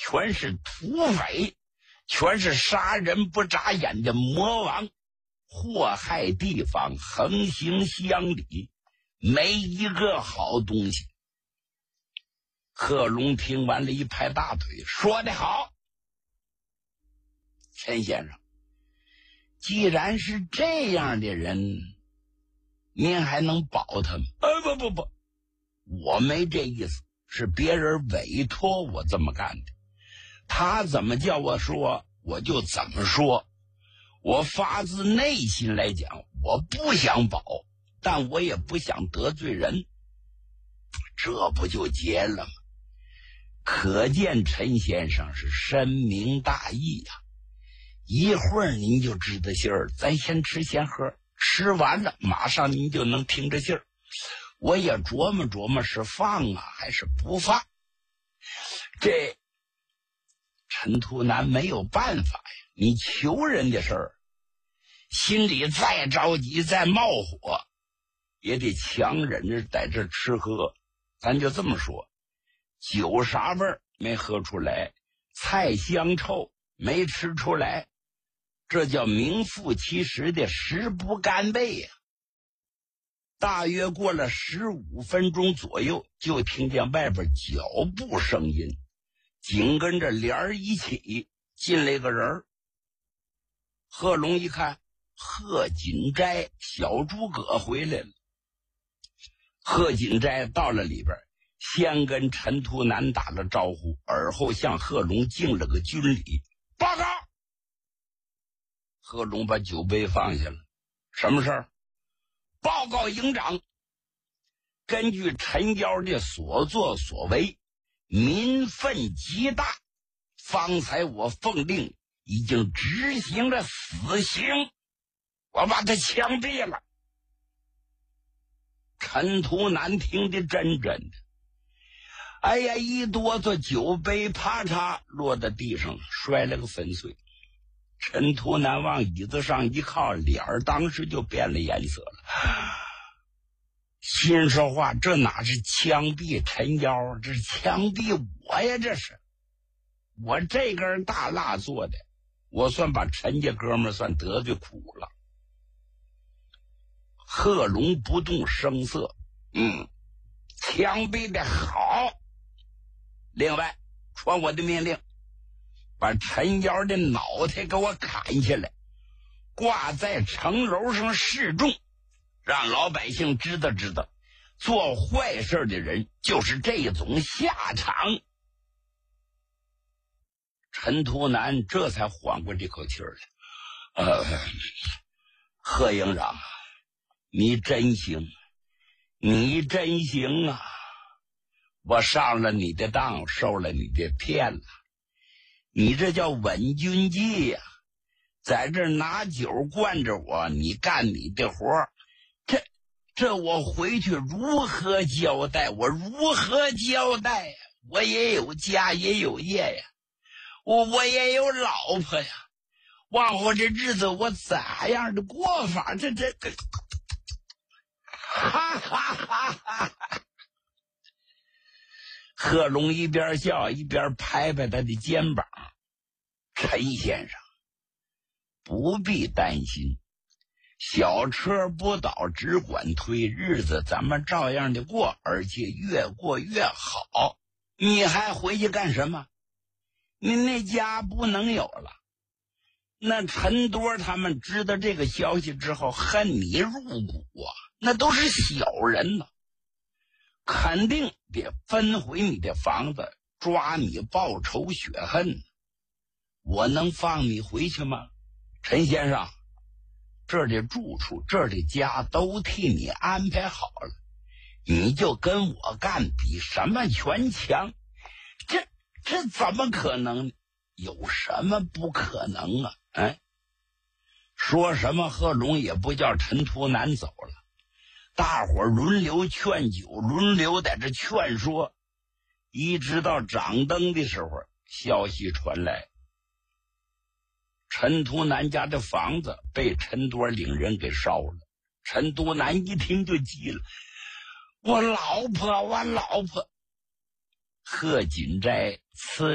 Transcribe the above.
全是土匪，全是杀人不眨眼的魔王，祸害地方，横行乡里，没一个好东西。贺龙听完了一拍大腿，说得好，陈先生，既然是这样的人，您还能保他吗？不，我没这意思，是别人委托我这么干的，他怎么叫我说我就怎么说。我发自内心来讲，我不想保，但我也不想得罪人，这不就结了吗？可见陈先生是深明大义呀。一会儿您就知道信儿，咱先吃先喝，吃完了马上您就能听着信儿。我也琢磨琢磨是放啊还是不放。这陈图南没有办法呀，你求人的事儿，心里再着急再冒火，也得强忍着在这吃喝。咱就这么说，酒啥味儿没喝出来，菜香臭没吃出来，这叫名副其实的食不甘味呀。大约过了15分钟左右，就听见外边脚步声音，紧跟着帘儿一起进来个人。贺龙一看，贺锦斋小诸葛回来了。贺锦斋到了里边，先跟陈图南打了招呼，而后向贺龙敬了个军礼。报告！贺龙把酒杯放下了。什么事儿？报告营长，根据陈妖的所作所为，民愤极大，方才我奉令已经执行了死刑，我把他枪毙了。陈图南听得真的，哎呀，一哆嗦，酒杯啪嚓落在地上，摔了个粉碎。陈图南往椅子上一靠，脸儿当时就变了颜色了。心说话，这哪是枪毙陈妖，这是枪毙我呀！这是我这根大蜡做的，我算把陈家哥们算得罪苦了。贺龙不动声色，枪毙的好。另外，传我的命令，把陈妖的脑袋给我砍下来，挂在城楼上示众，让老百姓知道，做坏事的人就是这种下场。陈图南这才缓过这口气来。贺营长，你真行啊！我上了你的当，受了你的骗了。你这叫稳军计呀，在这拿酒灌着我，你干你的活，这我回去如何交代？我也有家也有业呀，我也有老婆呀，往后这日子我咋样的过法？这哈哈哈哈！贺龙一边笑一边拍拍他的肩膀。陈先生，不必担心，小车不倒只管推，日子咱们照样的过，而且越过越好。你还回去干什么？你那家不能有了。那陈多他们知道这个消息之后，恨你入骨啊，那都是小人呢，肯定得分回你的房子，抓你报仇雪恨。我能放你回去吗？陈先生，这儿的住处，这儿的家都替你安排好了，你就跟我干，比什么全强。这怎么可能？有什么不可能啊？说什么贺龙也不叫陈图南走了，大伙儿轮流劝酒，轮流在这劝说，一直到掌灯的时候，消息传来，陈图南家的房子被陈多领人给烧了。陈图南一听就急了，我老婆！贺锦斋